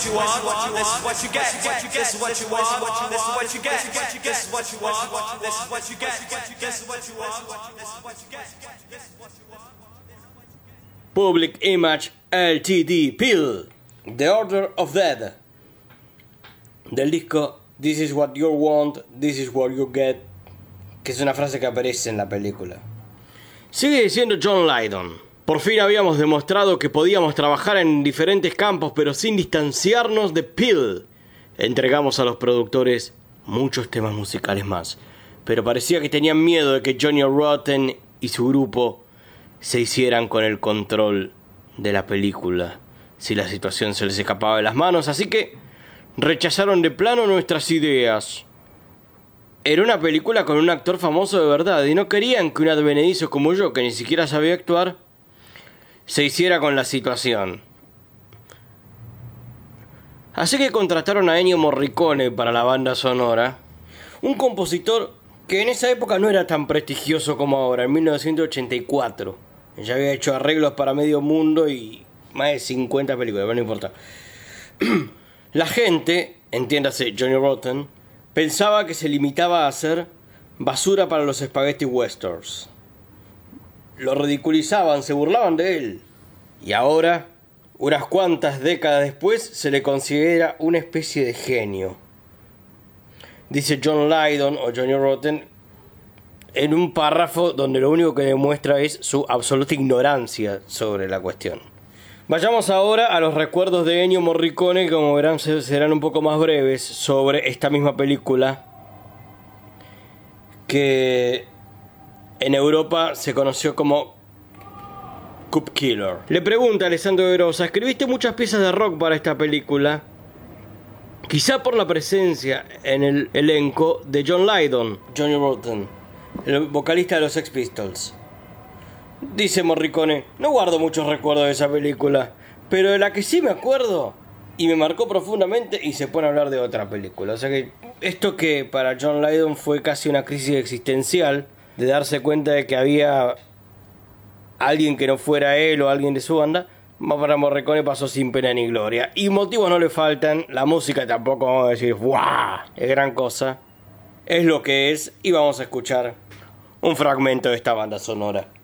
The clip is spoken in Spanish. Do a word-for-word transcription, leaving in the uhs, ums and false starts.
what you want, this is what you get. This is what you want, this is what you get. This is what you want, this is what you get. This is what you want, this is what you get. This is what you want. Public Image Ltd. Pill, The Order of Dead, del disco This is what you want, this is what you get, que es una frase que aparece en la película. Sigue diciendo John Lydon: por fin habíamos demostrado que podíamos trabajar en diferentes campos pero sin distanciarnos de Pill. Entregamos a los productores muchos temas musicales más, pero parecía que tenían miedo de que Johnny Rotten y su grupo se hicieran con el control de la película si la situación se les escapaba de las manos, así que rechazaron de plano nuestras ideas. Era una película con un actor famoso de verdad y no querían que un advenedizo como yo, que ni siquiera sabía actuar, se hiciera con la situación. Así que contrataron a Ennio Morricone para la banda sonora, un compositor que en esa época no era tan prestigioso como ahora, en mil novecientos ochenta y cuatro. Ya había hecho arreglos para medio mundo y más de cincuenta películas, pero no importa. La gente, entiéndase Johnny Rotten, pensaba que se limitaba a hacer basura para los spaghetti westerns. Lo ridiculizaban, se burlaban de él. Y ahora, unas cuantas décadas después, se le considera una especie de genio. Dice John Lydon o Johnny Rotten en un párrafo donde lo único que demuestra es su absoluta ignorancia sobre la cuestión. Vayamos ahora a los recuerdos de Ennio Morricone, que como verán serán un poco más breves, sobre esta misma película que en Europa se conoció como Cop Killer. Le pregunta a Alessandro De Rosa: escribiste muchas piezas de rock para esta película, quizá por la presencia en el elenco de John Lydon, Johnny Rotten, el vocalista de los Sex Pistols. Dice Morricone: no guardo muchos recuerdos de esa película, pero de la que sí me acuerdo y me marcó profundamente, y se pone a hablar de otra película. O sea que esto, que para John Lydon fue casi una crisis existencial, de darse cuenta de que había alguien que no fuera él o alguien de su banda, para Morricone pasó sin pena ni gloria. Y motivos no le faltan, la música tampoco vamos a decir ¡guau!, es gran cosa. Es lo que es, y vamos a escuchar un fragmento de esta banda sonora.